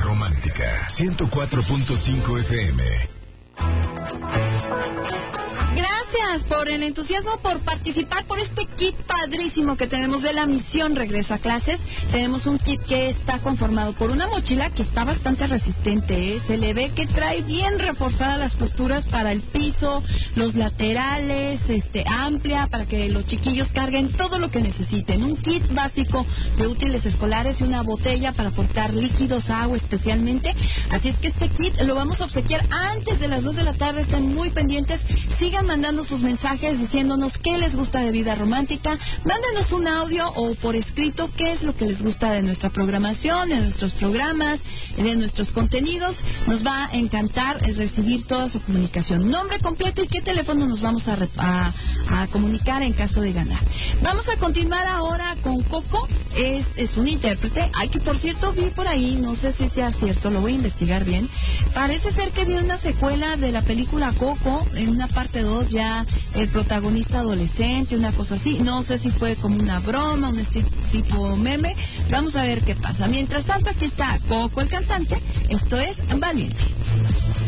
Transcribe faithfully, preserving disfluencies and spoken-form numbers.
Romántica ciento cuatro punto cinco F M. Gracias por el entusiasmo, por participar, por este kit padrísimo que tenemos de la misión Regreso a Clases. Tenemos un kit que está conformado por una mochila que está bastante resistente, ¿eh? Se le ve que trae bien reforzadas las costuras para el piso, los laterales, este, amplia, para que los chiquillos carguen todo lo que necesiten. Un kit básico de útiles escolares y una botella para aportar líquidos, agua especialmente. Así es que este kit lo vamos a obsequiar antes de las dos de la tarde. Estén muy pendientes, sigan mandando sus mensajes diciéndonos qué les gusta de Vida Romántica. Mándenos un audio o por escrito qué es lo que les gusta de nuestra programación, de nuestros programas, de nuestros contenidos. Nos va a encantar recibir toda su comunicación. Nombre completo y qué teléfono nos vamos a, a, a comunicar en caso de ganar. Vamos a continuar ahora con Coco. Es, es un intérprete. Ay, que por cierto vi por ahí, no sé si sea cierto, lo voy a investigar bien. Parece ser que vi una secuela de la película Coco, en una parte dos, ya el protagonista adolescente, una cosa así. No sé si fue como una broma, un esti- tipo meme. Vamos a ver qué pasa. Mientras tanto, aquí está Coco el cantante. Esto es Valiente.